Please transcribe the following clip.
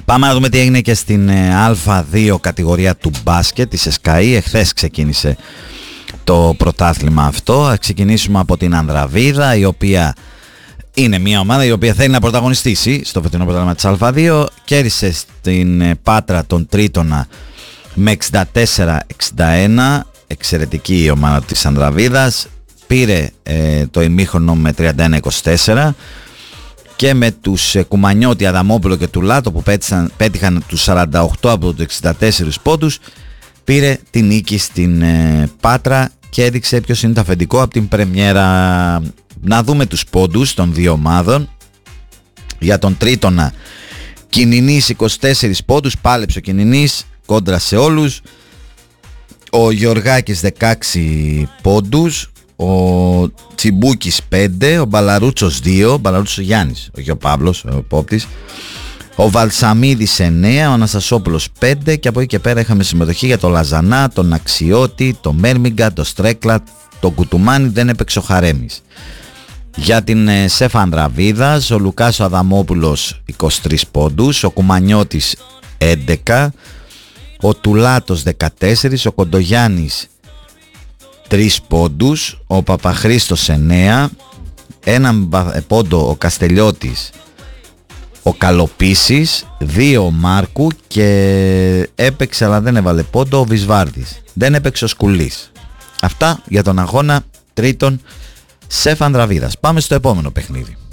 Πάμε να δούμε τι έγινε και στην Α2 κατηγορία του μπάσκετ της ΕΣΚΑΗ. Εχθές ξεκίνησε το πρωτάθλημα αυτό. Θα ξεκινήσουμε από την Ανδραβίδα, η οποία είναι μια ομάδα η οποία θέλει να πρωταγωνιστήσει στο φετινό πρωτάθλημα της Α2. Κέρδισε στην Πάτρα τον Τρίτονα με 64-61. Εξαιρετική η ομάδα της Ανδραβίδας. Πήρε το ημίχρονο με 31-24. Και με τους Κουμανιώτη, Αδαμόπουλο και Τουλάτο που πέτυχαν τους 48 από τους 64 πόντους, πήρε την νίκη στην Πάτρα και έδειξε ποιος είναι το αφεντικό από την πρεμιέρα. Να δούμε τους πόντους των δύο ομάδων. Για τον Τρίτονα, Κινηνής 24 πόντους, πάλεψε ο Κινηνής κόντρα σε όλους. Ο Γεωργάκης 16 πόντους, ο Τσιμπούκης 5, ο Μπαλαρούτσος 2, ο Μπαλαρούτσος Γιάννης, όχι ο Παύλος, ο Πόπτης, ο Βαλσαμίδης 9, ο Αναστασόπουλος 5 και από εκεί και πέρα είχαμε συμμετοχή για τον Λαζανά, τον Αξιώτη, τον Μέρμιγκα, τον Στρέκλα, τον Κουτουμάνη, δεν έπαιξε ο Χαρέμης. Για την ΣΕΦ Ανδραβίδας, ο Λουκάς ο Αδαμόπουλος 23 πόντους, ο Κουμανιώτης 11, ο Τουλάτος 14, ο Κοντογιάννης 3 πόντους, ο Παπαχρήστος 9, έναν πόντο ο Καστελιώτης, ο Καλοπίσης, 2 ο Μάρκου και έπαιξε αλλά δεν έβαλε πόντο ο Βυσβάρδης, δεν έπαιξε ο Σκουλής. Αυτά για τον αγώνα Τρίτον ΣΕΦ Ανδραβίδας. Πάμε στο επόμενο παιχνίδι.